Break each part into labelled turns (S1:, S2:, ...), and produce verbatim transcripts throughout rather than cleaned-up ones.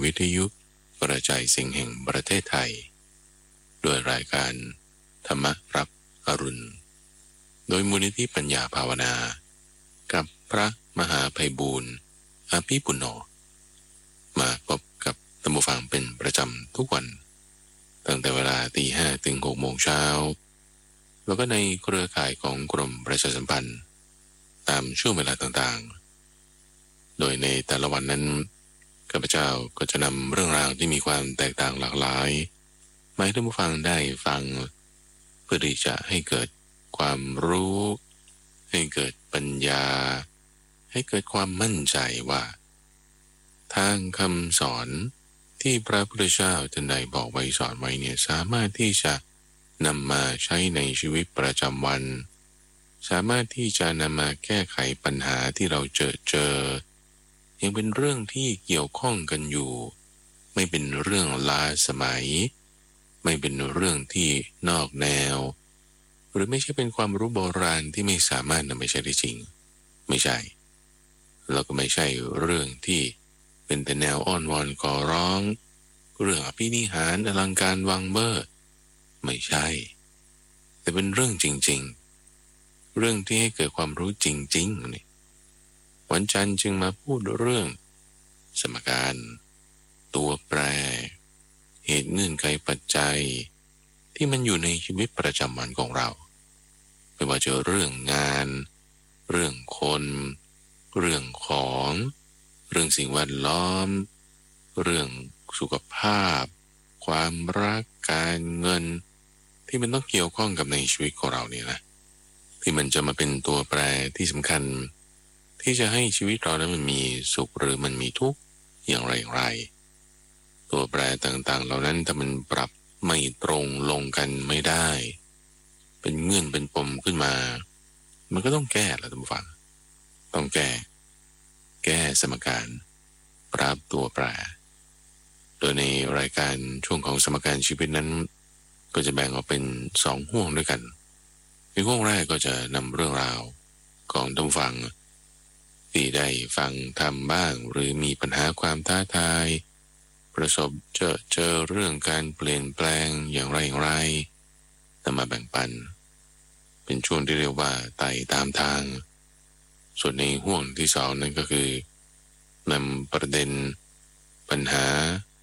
S1: วิทยุกระจายเสียงแห่งประเทศไทยโดยรายการธรรมรับอรุณโดยมูลนิธิปัญญาภาวนากับพระมหาไพบูลย์อาภิปุณโญมาพบกับท่านผู้ฟังเป็นประจำทุกวันตั้งแต่เวลาตีห้าถึงหกโมงเช้าแล้วก็ในเครือข่ายของกรมประชาสัมพันธ์ตามช่วงเวลาต่างๆโดยในแต่ละวันนั้นข้าพเจ้าก็จะนำเรื่องราวที่มีความแตกต่างหลากหลายมาให้ท่านผู้ฟังได้ฟังเพื่อที่จะให้เกิดความรู้ให้เกิดปัญญาให้เกิดความมั่นใจว่าทางคำสอนที่พระพุทธเจ้าท่านได้บอกไว้สอนไว้เนี่ยสามารถที่จะนำมาใช้ในชีวิตประจำวันสามารถที่จะนำมาแก้ไขปัญหาที่เราเจอเจอยังเป็นเรื่องที่เกี่ยวข้องกันอยู่ไม่เป็นเรื่องล้าสมัยไม่เป็นเรื่องที่นอกแนวหรือไม่ใช่เป็นความรู้โบราณที่ไม่สามารถนำไปใช้ได้จริงไม่ใช่แล้วก็ไม่ใช่เรื่องที่เป็นแต่แนวอ้อนวอนขอร้องเรื่องอภินิหารอลังการวังเบอร์ไม่ใช่แต่เป็นเรื่องจริงๆเรื่องที่ให้เกิดความรู้จริงๆนี่วันจันทร์จึงมาพูดเรื่องสมการตัวแปรเหตุเงื่อนไขปัจจัยที่มันอยู่ในชีวิตประจำวันของเราไม่ว่าจะเรื่องงานเรื่องคนเรื่องของเรื่องสิ่งแวดล้อมเรื่องสุขภาพความรักการเงินที่มันต้องเกี่ยวข้องกับในชีวิตของเราเนี่ยนะที่มันจะมาเป็นตัวแปรที่สำคัญที่จะให้ชีวิตเรานั้นมันมีสุขหรือมันมีทุกข์อย่างไรอย่างไรตัวแปรต่างๆเหล่านั้นถ้ามันปรับไม่ตรงลงกันไม่ได้เป็นเงื่อนเป็นปมขึ้นมามันก็ต้องแก้ละท่านผู้ฟังต้องแก้แก้สมการปรับตัวแปรโดยในรายการช่วงของสมการชีวิตนั้นก็จะแบ่งออกเป็นสองห่วงด้วยกันในห่วงแรกก็จะนำเรื่องราวของท่านผู้ฟังที่ได้ฟังทำบ้างหรือมีปัญหาความท้าทายประสบเจอเจอเรื่องการเปลี่ยนแปลงอย่างไรอย่างไรนำมาแบ่งปันเป็นช่วงที่เรียกว่าไต่ตามทางส่วนในห่วงที่สองนั้นก็คือนำประเด็นปัญหา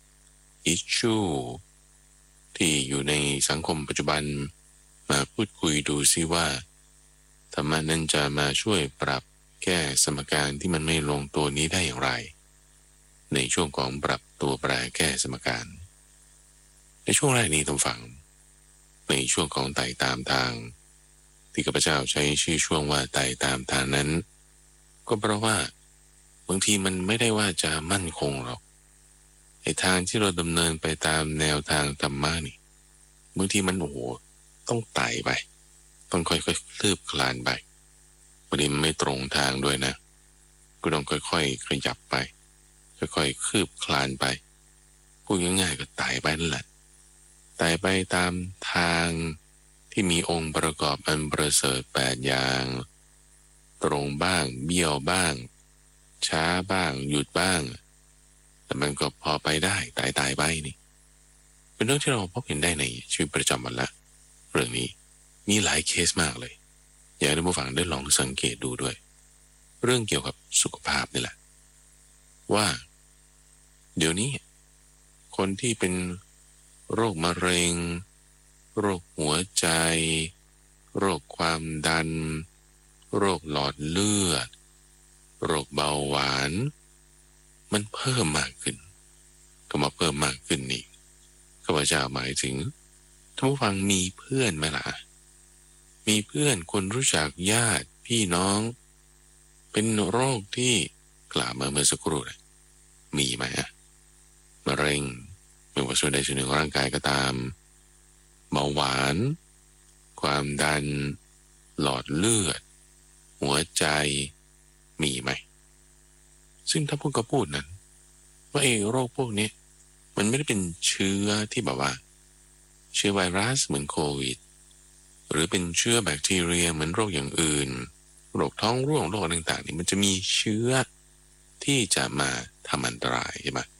S1: issue ที่อยู่ในสังคมปัจจุบันมาพูดคุยดูซิว่าธรรมะนั้นจะมาช่วยปรับแก้สมการที่มันไม่ลงตัวนี้ได้อย่างไรในช่วงของปรับตัวแปรแก้สมการในช่วงแรกนี้ต้องฟังในช่วงของไต่ตามทางที่ข้าพเจ้าใช้ชื่อช่วงว่าไต่ตามทางนั้นก็เพราะว่าบางทีมันไม่ได้ว่าจะมั่นคงหรอกไอ้ทางที่เราดำเนินไปตามแนวทางธรรมะนี่บางทีมันโอ้โหต้องไต่ไปต้องค่อยๆคืบคลานไปบางทีมันไม่ตรงทางด้วยนะก็ต้องค่อยๆขยับไปค่อยๆคืบคลานไปพูดง่ายๆก็ไต่ไปนั่นแหละไต่ไปตามทางที่มีองค์ประกอบอันประเสริฐแปดอย่างตรงบ้างเบี้ยวบ้างช้าบ้างหยุดบ้างแต่มันก็พอไปได้ไต่ไต่ไปนี่เป็นเรื่องที่เราพบเห็นได้ในชีวิตประจำวันละเรื่องนี้มีหลายเคสมากเลยอยากให้ท่านผู้ฟังได้ลองสังเกตดูด้วยเรื่องเกี่ยวกับสุขภาพนี่แหละว่าเดี๋ยวนี้คนที่เป็นโรคมะเร็งโรคหัวใจโรคความดันโรคหลอดเลือดโรคเบาหวานมันเพิ่มมากขึ้นก็มาเพิ่มมากขึ้นนี่ข้าพเจ้าหมายถึงท่านผู้ฟังมีเพื่อนไหมล่ะมีเพื่อนคนรู้จักญาติพี่น้องเป็นโรคที่กล่าวมาเมื่อสักครู่เลยมีไหมอะมะเร็งไม่ว่าส่วนใดส่วนหนึ่งของร่างกายก็ตามเบาหวานความดันหลอดเลือดหัวใจมีไหมซึ่งถ้าพูดก็พูดนั้นว่าไอ้โรคพวกนี้มันไม่ได้เป็นเชื้อที่แบบว่าเชื้อไวรัสเหมือนโควิดหรือเป็นเชื้อแบคทีเรียเหมือนโรคอย่างอื่นโรคท้องร่วงโรคต่างๆนี่มันจะมีเชื้อที่จะมาทำอันตรายใช่ไหม